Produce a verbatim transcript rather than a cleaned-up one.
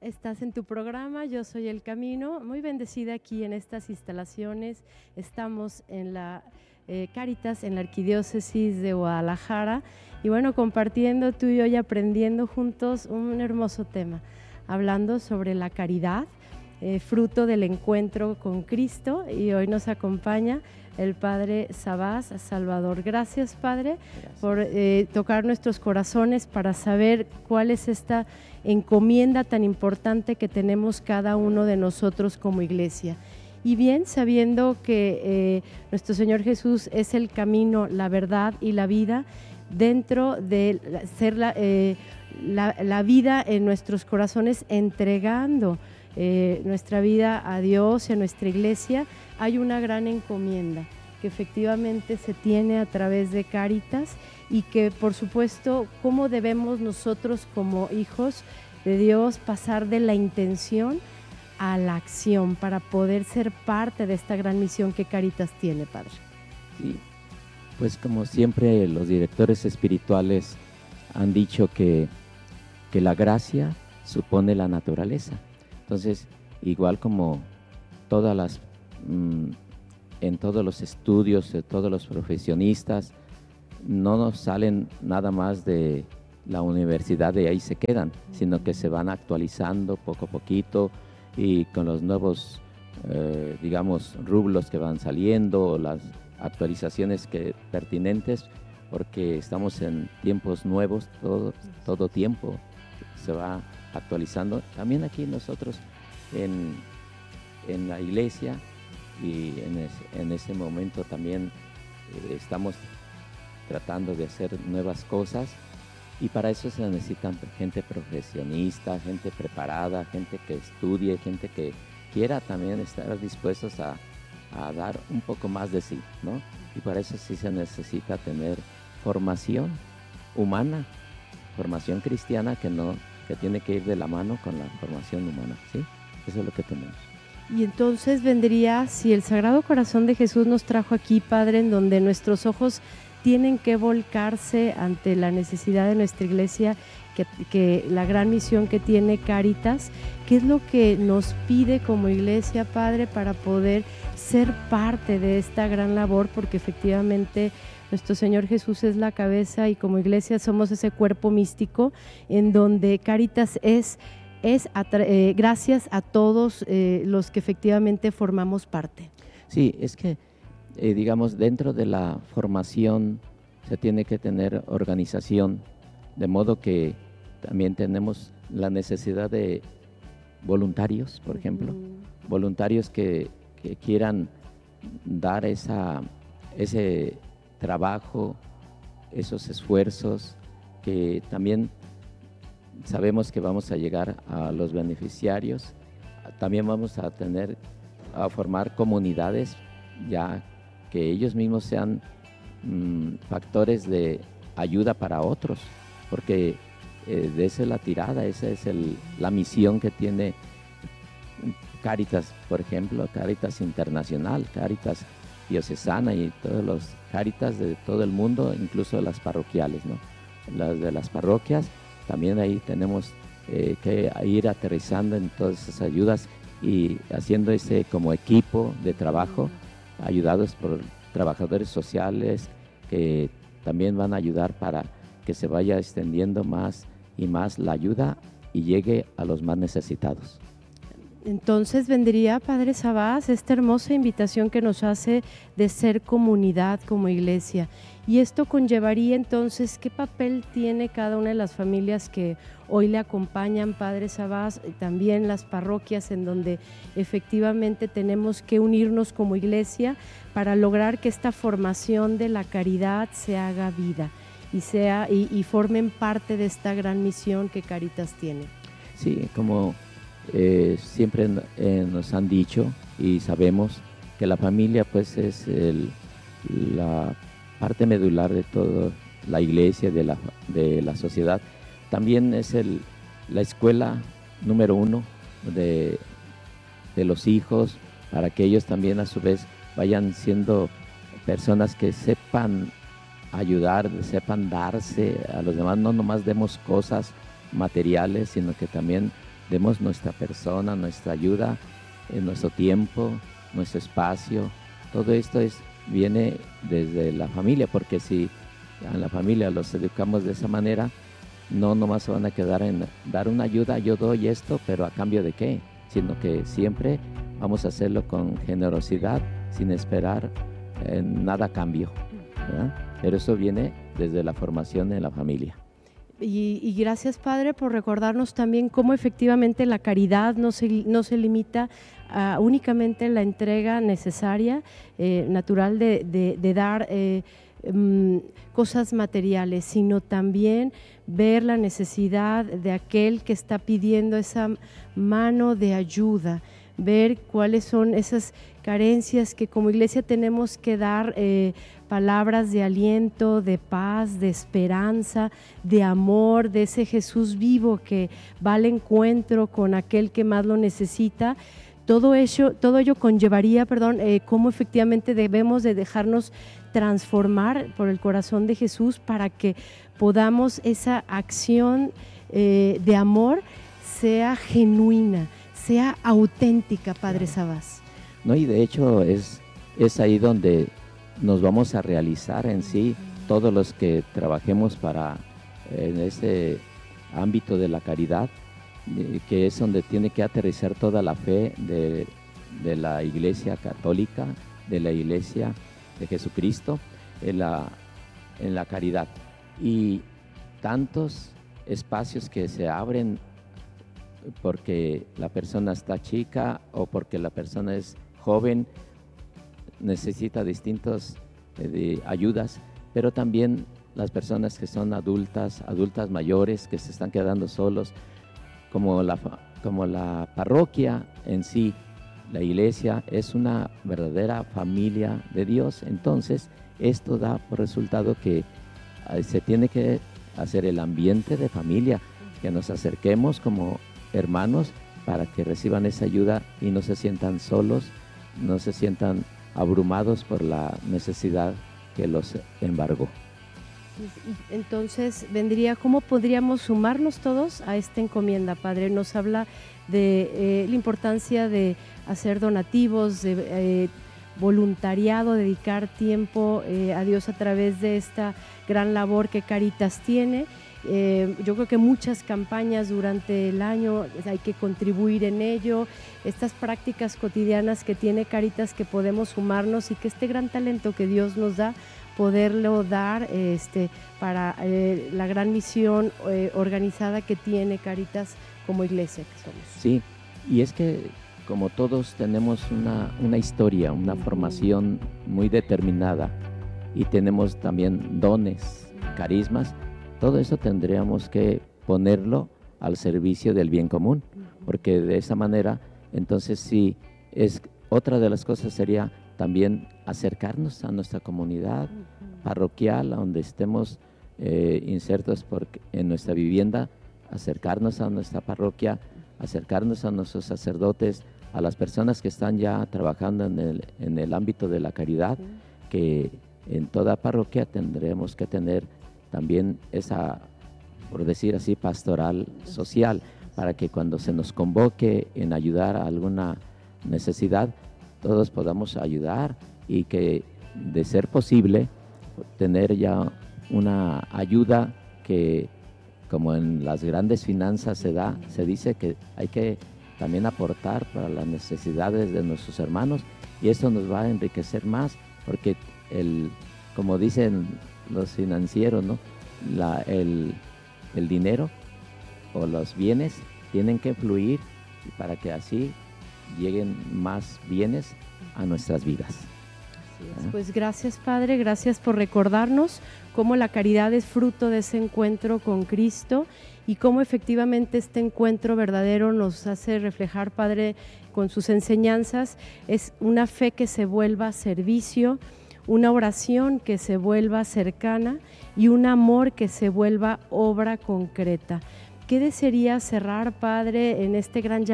estás en tu programa Yo Soy el Camino, muy bendecida aquí en estas instalaciones. Estamos en la eh, Cáritas, en la Arquidiócesis de Guadalajara, y bueno, compartiendo tú y yo y aprendiendo juntos un hermoso tema, hablando sobre la caridad, eh, fruto del encuentro con Cristo, y hoy nos acompaña el Padre Sabás Salvador. Gracias, Padre, Gracias. por eh, tocar nuestros corazones para saber cuál es esta encomienda tan importante que tenemos cada uno de nosotros como iglesia. Y bien, sabiendo que eh, nuestro Señor Jesús es el camino, la verdad y la vida, dentro de ser la, eh, la, la vida en nuestros corazones, entregando eh, nuestra vida a Dios y a nuestra iglesia, hay una gran encomienda que efectivamente se tiene a través de Cáritas, y que por supuesto cómo debemos nosotros como hijos de Dios pasar de la intención a la acción para poder ser parte de esta gran misión que Cáritas tiene, Padre. Sí, pues como siempre los directores espirituales han dicho que, que la gracia supone la naturaleza. Entonces, igual como todas las, mmm, en todos los estudios de todos los profesionistas, no nos salen nada más de la universidad y ahí se quedan, sino que se van actualizando poco a poquito, y con los nuevos, eh, digamos, rublos que van saliendo, las actualizaciones que pertinentes, porque estamos en tiempos nuevos, todo, todo tiempo se va actualizando. También aquí nosotros en, en la iglesia, y en, es, en ese momento también eh, estamos tratando de hacer nuevas cosas, y para eso se necesitan gente profesionista, gente preparada, gente que estudie, gente que quiera también estar dispuestos a, a dar un poco más de sí, ¿no? Y para eso sí se necesita tener formación humana, formación cristiana que no, que tiene que ir de la mano con la formación humana, ¿sí? Eso es lo que tenemos. Y entonces vendría, si el Sagrado Corazón de Jesús nos trajo aquí, Padre, en donde nuestros ojos tienen que volcarse ante la necesidad de nuestra iglesia, que, que la gran misión que tiene Cáritas, ¿qué es lo que nos pide como iglesia, Padre, para poder ser parte de esta gran labor? Porque efectivamente nuestro Señor Jesús es la cabeza, y como iglesia somos ese cuerpo místico en donde Cáritas es, es eh, gracias a todos eh, los que efectivamente formamos parte. Sí, es que Eh, digamos, dentro de la formación se tiene que tener organización, de modo que también tenemos la necesidad de voluntarios, por ejemplo, uh-huh. voluntarios que, que quieran dar esa, ese trabajo, esos esfuerzos, que también sabemos que vamos a llegar a los beneficiarios. También vamos a tener, a formar comunidades ya que ellos mismos sean mmm, factores de ayuda para otros, porque eh, de esa es la tirada, esa es el, la misión que tiene Cáritas, por ejemplo, Cáritas Internacional, Cáritas Diocesana y todos los Cáritas de todo el mundo, incluso las parroquiales, ¿no? Las de las parroquias, también ahí tenemos eh, que ir aterrizando en todas esas ayudas y haciendo ese como equipo de trabajo, ayudados por trabajadores sociales que también van a ayudar para que se vaya extendiendo más y más la ayuda y llegue a los más necesitados. Entonces vendría, Padre Sabás, esta hermosa invitación que nos hace de ser comunidad como iglesia, y esto conllevaría entonces qué papel tiene cada una de las familias que hoy le acompañan, Padre Sabás, y también las parroquias en donde efectivamente tenemos que unirnos como iglesia para lograr que esta formación de la caridad se haga vida y, sea, y, y formen parte de esta gran misión que Cáritas tiene. Sí, como Eh, siempre eh, nos han dicho y sabemos que la familia pues es el, la parte medular de toda la iglesia, de la, de la sociedad. También es el, la escuela número uno de, de los hijos, para que ellos también a su vez vayan siendo personas que sepan ayudar, sepan darse a los demás, no nomás demos cosas materiales, sino que también demos nuestra persona, nuestra ayuda, eh, nuestro tiempo, nuestro espacio. Todo esto es, viene desde la familia, porque si a la familia los educamos de esa manera, no nomás se van a quedar en dar una ayuda, yo doy esto, pero ¿a cambio de qué? Sino que siempre vamos a hacerlo con generosidad, sin esperar eh, nada a cambio, ¿verdad? Pero eso viene desde la formación en la familia. Y, y gracias, Padre, por recordarnos también cómo efectivamente la caridad no se, no se limita a únicamente la entrega necesaria, eh, natural de, de, de dar eh, um, cosas materiales, sino también ver la necesidad de aquel que está pidiendo esa mano de ayuda, ver cuáles son esas carencias que como iglesia tenemos que dar eh, palabras de aliento, de paz, de esperanza, de amor, de ese Jesús vivo que va al encuentro con aquel que más lo necesita. Todo ello, todo ello conllevaría, perdón, eh, cómo efectivamente debemos de dejarnos transformar por el corazón de Jesús para que podamos esa acción eh, de amor sea genuina, sea auténtica, Padre Sabás. No, y de hecho es, es ahí donde nos vamos a realizar en sí, todos los que trabajemos para en ese ámbito de la caridad, que es donde tiene que aterrizar toda la fe de, de la Iglesia Católica, de la Iglesia de Jesucristo, en la, en la caridad. Y tantos espacios que se abren porque la persona está chica o porque la persona es joven, necesita distintas eh, ayudas, pero también las personas que son adultas, adultas mayores, que se están quedando solos, como la, como la parroquia en sí, la iglesia es una verdadera familia de Dios. Entonces, esto da por resultado que eh, se tiene que hacer el ambiente de familia, que nos acerquemos como hermanos para que reciban esa ayuda y no se sientan solos, no se sientan abrumados por la necesidad que los embargó. Entonces vendría, ¿cómo podríamos sumarnos todos a esta encomienda, Padre? Nos habla de eh, la importancia de hacer donativos, de eh, voluntariado, dedicar tiempo eh, a Dios a través de esta gran labor que Caritas tiene. Eh, yo creo que muchas campañas durante el año hay que contribuir en ello, estas prácticas cotidianas que tiene Caritas que podemos sumarnos y que este gran talento que Dios nos da, poderlo dar este, para eh, la gran misión eh, organizada que tiene Caritas como iglesia que somos. Sí, y es que como todos tenemos una, una historia, una uh-huh. formación muy determinada y tenemos también dones, carismas, todo eso tendríamos que ponerlo al servicio del bien común, porque de esa manera, entonces sí, es, otra de las cosas sería también acercarnos a nuestra comunidad parroquial, a donde estemos eh, insertos por, en nuestra vivienda, acercarnos a nuestra parroquia, acercarnos a nuestros sacerdotes, a las personas que están ya trabajando en el, en el ámbito de la caridad, que en toda parroquia tendremos que tener también esa, por decir así, pastoral social, para que cuando se nos convoque en ayudar a alguna necesidad, todos podamos ayudar y que, de ser posible, tener ya una ayuda que, como en las grandes finanzas se da, se dice que hay que también aportar para las necesidades de nuestros hermanos, y eso nos va a enriquecer más, porque el, como dicen los financieros, ¿no? La, el, el dinero o los bienes tienen que fluir para que así lleguen más bienes a nuestras vidas. Así es. Pues gracias, Padre, gracias por recordarnos cómo la caridad es fruto de ese encuentro con Cristo y cómo efectivamente este encuentro verdadero nos hace reflejar, Padre, con sus enseñanzas, es una fe que se vuelva servicio, una oración que se vuelva cercana y un amor que se vuelva obra concreta. ¿Qué desearía cerrar, Padre, en este gran llamado